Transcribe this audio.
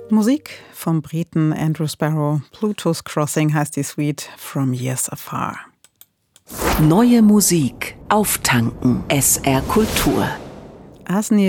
Musik vom Briten Andrew Sparrow. Pluto's Crossing heißt die Suite From Years Afar. Neue Musik auftanken. SR Kultur.